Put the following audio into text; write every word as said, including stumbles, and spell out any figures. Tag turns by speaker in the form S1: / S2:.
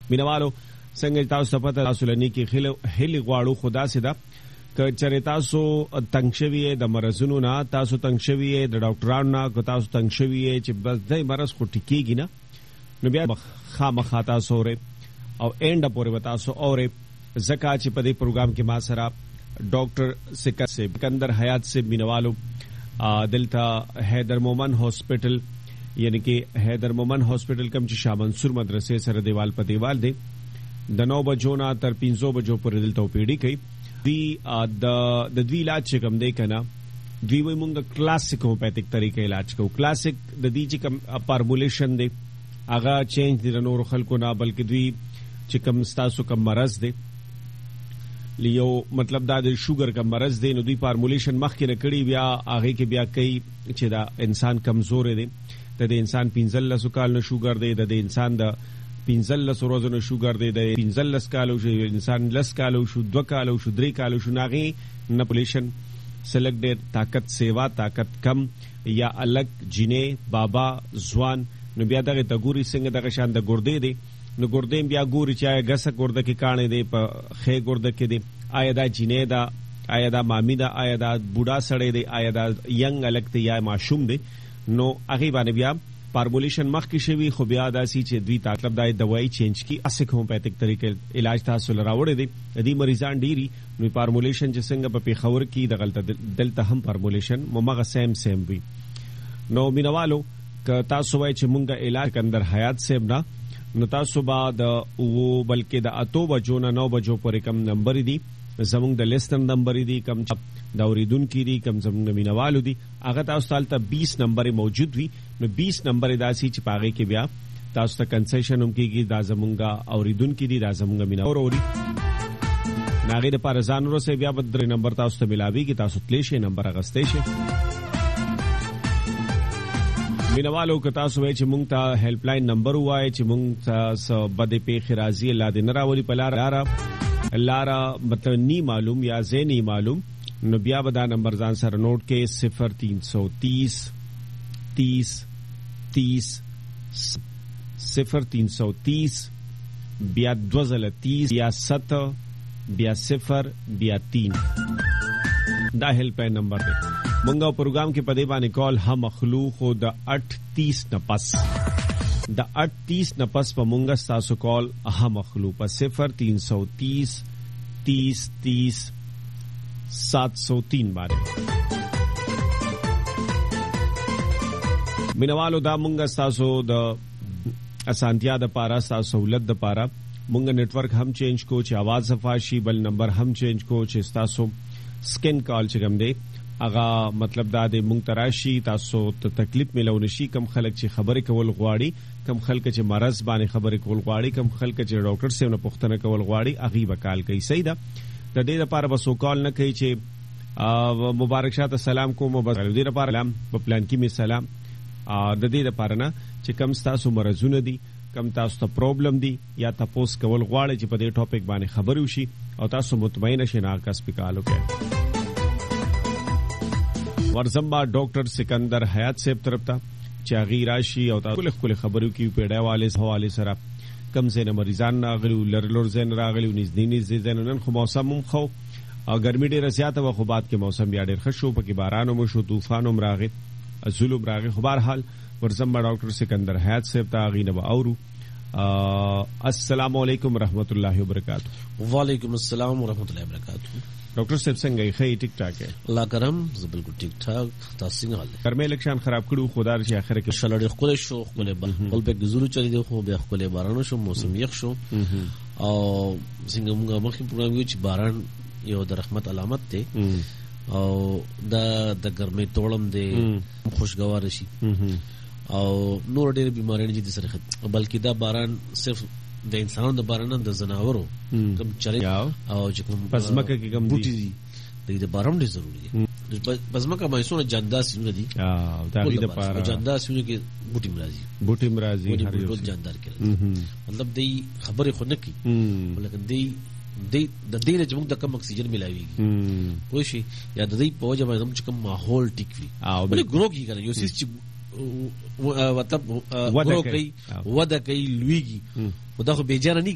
S1: مینوالو څنګه تاسو ته پته تاسو لنی کې هلي غواړو خدا سي دا که چېرې تاسو تنګ شوي د مرزونو نه تاسو تنګ شوي د ډاکټرانو نه که تاسو تنګ شوي چې بس دای مرز خو ټیکيږي نه نو بیا خامخا تاسو اورئ او اینډ پورې به تاسو اورئ ځکه چې په دې پروګرام کې ما سره ډاکټر سکندر حیات سے مینوالو دلته حیدر مومن هاسپټل یعنی کې حیدر مومن هاسپټل کم چې شاه منصور مدرسې سره دیوال په دیوال دی د نو بجو نه تر پنځو بجو پورې دلته پیډي کوي دی د د دوی علاج چې کوم دی کنه دوی وي مونږ کلاسیک هومیوپیتھک طریقې علاج کوو کلاسیک د دې چې کوم فارمولیشن دی هغه چینج دي نور خلکو نه بلکې دوی چې کوم ستاسو کوم مرز دی لیو مطلب دا د شوګر کوم مرز دی نو دوی فارمولیشن مخکې نه کړی بیا هغه کې بیا کوي چې دا انسان کمزور دی د انسان پنځل لسو کال نه شوګر دی د انسان د پنځل لسو ورځې نه شوګر دی د پنځل لس کالو شو انسان لس کالو شو دوه کالو شو درې کالو شو ناغي نپولیشن سلیکټ ډیر طاقت سیوا طاقت کم یا الګ جینې بابا ځوان نو بیا دغه د ګوري څنګه دغه شان د ګردې دی نو ګردې بیا ګوري چې غسه ګرده کې کانې دی په خې ګرده کې دی آیا دا جینې دا آیا دا مامي دا آیا دا بوډا سړی دی آیا دا ینګ الګ دی یا معشوم دی نو هغه باندې بیا فارمولیشن مخ کې شوی خو بیا داسي چې دوی مطلب دا دوايي چینج کی اسک هومیوپیتھک طریقې علاج تاسو لراوړې دي د دې مریضان ډيري نو فارمولیشن چې څنګه په پیښور کې د غلطه دلته هم فارمولیشن ممغه سیم سیم وي نو مینوالو ک تاسو وای چې مونږه علاج کندر حیات سیم نه نو تاسو بعد او بلکې د اتو بجو نه نو بجو پورې کم نمبر دي زمونږ د لیستم نمبر دي کم دا اوریدونکو دي کم زمونږ مینوالو دي هغه تاسو ته بیس نمبر موجود وي نو بیس نمبر داسي چې پاغه کې بیا تاسو ته کنسیشن هم کیږي دا زمونږ اوریدونکو دي دا زمونږ مینوالو اوري ناغې د پارزانورو سه بیا بدر نمبر تاسو ته ملاوي کې تاسو تلې شي نمبر اغستې شي مینوالو که تاسو وای چې مونږ ته هیلپ لاین نمبر وای چې مونږ ته بده په خرازي الله دې نراولي پلار لارا مطلب نی معلوم یا زینی معلوم نو بیا بدا نمبر ځان سره نوٹ کې صفر تین سو تیس تیس تیس صفر تین سو تیس بیا دوزل تیس بیا ست بیا صفر بیا تین دا هیلپ لاین نمبر دی مونږه پروګرام کې پدې باندې کال هم مخلوق خو د اٹھتیس نپس د اٹھتیس نپس په مونږه تاسو کال هم مخلوق په صفر تین سو تیس تیس تیس سات سو تین باندې مینوالو دا مونږه تاسو د اسانتیا د پارا تاسو سہولت د پارا مونږه نیټ ورک هم چینج کو چې आवाज صفاشي بل نمبر هم چینج کو چې تاسو سکن کال چې کوم دی اغا مطلب دا د مونږ تراشي تاسو ته تکلیف ملو نشي کم خلک چې خبرې کول غواړي کم خلک چې مرز باندې خبرې کول غواړي کم خلک چې ډاکټر سره نه پوښتنه کول غواړي اغي وکال کوي صحیح ده د دې لپاره بسو کال نه کوي چې مبارک شاته سلام کوم بس د دې لپاره سلام په پلان کې می سلام د دې لپاره نه چې کم تاسو مرزونه دي کم تاسو ته پرابلم دي یا تاسو کول غواړي چې په دې ټاپک باندې خبرو شي او تاسو مطمئن شئ نه کا سپیکالو کې ورزمبا ډاکټر سکندر حیات صاحب طرف ته چې غیر راشي او تاسو خپل خبرو کې پیډا والے حواله سره کم زین مریضان راغلي لرلور زین راغلي نږدې نږدې زین نن خو موسم خو او ګرمي ډیره زیاته و خو بعد کې موسم بیا ډیر خشو پکې باران مو شو طوفان هم راغی ازلو راغی خو بهر حال ورزمبا ډاکټر سکندر حیات صاحب ته غینه اورو السلام علیکم ورحمۃ اللہ وبرکاتہ
S2: وعلیکم السلام ورحمۃ اللہ وبرکاتہ
S1: ڈاکٹر صاحب څنګه یې ټیک ټاک ہے
S2: الله کرم زه بالکل ټیک ټاک تاسو څنګه حال
S1: ګرمه الکشن خراب کړو خدا رشي اخر کې
S2: شلړې خپل شو خپل بل په گزارو چلی دی خو به خپل باران شو موسم یخ شو او څنګه موږ مخکې پروګرام یو چې باران یو د رحمت علامت دی او دا د ګرمۍ توړم دی خوشگوار شي او نور ډېر بیمارۍ چې د سره بلکې دا باران صرف د انسانانو د باران د زناورو کم چره او چې کوم
S1: پزماکه کې کم
S2: بوټي دي د باران ډېر ضروري دي پزماکه مې سونه جانداسونه دي
S1: او دا د پاره
S2: جانداسونه کې بوټي مرাজি
S1: بوټي مرাজি
S2: هر یو جاندار کې مطلب دی خبره خو نه کی ولکه دی د دې نه چې موږ د کم اکسیجن ملاويږي خو شي یا د دې په وجه باندې چې کوم ماحول ټیک وي او بل ګرو کی کنه یو سیس چې مطلب ګرو کوي ودا کوي لویږي خدا خو بیجانه نه